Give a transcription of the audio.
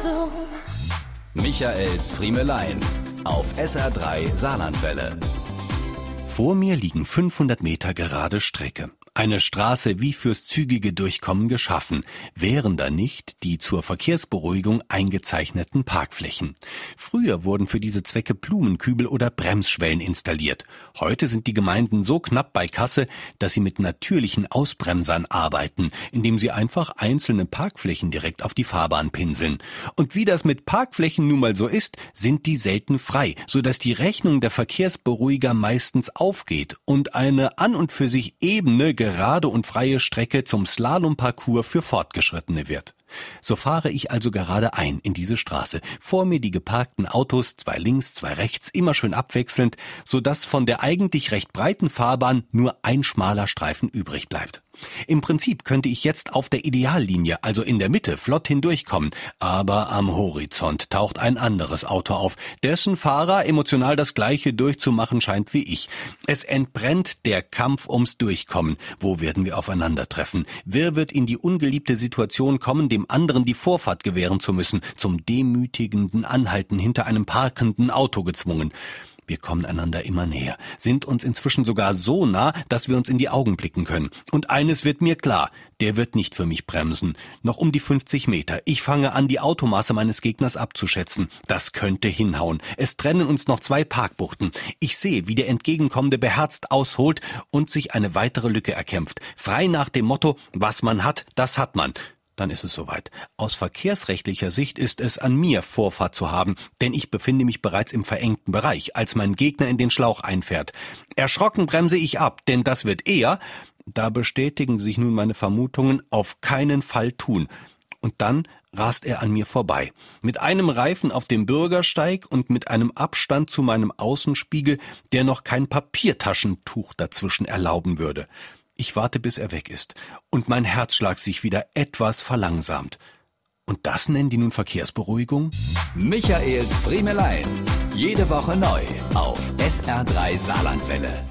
so. Michaels Friemelein auf SR3 Saarlandwelle. Vor mir liegen 500 Meter gerade Strecke. Eine Straße wie fürs zügige Durchkommen geschaffen, wären da nicht die zur Verkehrsberuhigung eingezeichneten Parkflächen. Früher wurden für diese Zwecke Blumenkübel oder Bremsschwellen installiert. Heute sind die Gemeinden so knapp bei Kasse, dass sie mit natürlichen Ausbremsern arbeiten, indem sie einfach einzelne Parkflächen direkt auf die Fahrbahn pinseln. Und wie das mit Parkflächen nun mal so ist, sind die selten frei, sodass die Rechnung der Verkehrsberuhiger meistens aufgeht und eine an und für sich ebene, gerade und freie Strecke zum Slalomparcours für Fortgeschrittene wird. So fahre ich also gerade ein in diese Straße. Vor mir die geparkten Autos, zwei links, zwei rechts, immer schön abwechselnd, sodass von der eigentlich recht breiten Fahrbahn nur ein schmaler Streifen übrig bleibt. Im Prinzip könnte ich jetzt auf der Ideallinie, also in der Mitte, flott hindurchkommen, aber am Horizont taucht ein anderes Auto auf, dessen Fahrer emotional das Gleiche durchzumachen scheint wie ich. Es entbrennt der Kampf ums Durchkommen. Wo werden wir aufeinandertreffen? Wer wird in die ungeliebte Situation kommen, dem anderen die Vorfahrt gewähren zu müssen, zum demütigenden Anhalten hinter einem parkenden Auto gezwungen? Wir kommen einander immer näher, sind uns inzwischen sogar so nah, dass wir uns in die Augen blicken können. Und eines wird mir klar, der wird nicht für mich bremsen. Noch um die 50 Meter. Ich fange an, die Automaße meines Gegners abzuschätzen. Das könnte hinhauen. Es trennen uns noch 2 Parkbuchten. Ich sehe, wie der Entgegenkommende beherzt ausholt und sich eine weitere Lücke erkämpft. Frei nach dem Motto, was man hat, das hat man. Dann ist es soweit. Aus verkehrsrechtlicher Sicht ist es an mir, Vorfahrt zu haben, denn ich befinde mich bereits im verengten Bereich, als mein Gegner in den Schlauch einfährt. Erschrocken bremse ich ab, denn das wird er, da bestätigen sich nun meine Vermutungen, auf keinen Fall tun. Und dann rast er an mir vorbei. Mit einem Reifen auf dem Bürgersteig und mit einem Abstand zu meinem Außenspiegel, der noch kein Papiertaschentuch dazwischen erlauben würde. Ich warte, bis er weg ist und mein Herzschlag sich wieder etwas verlangsamt. Und das nennen die nun Verkehrsberuhigung? Michaels Friemelein. Jede Woche neu auf SR3 Saarlandwelle.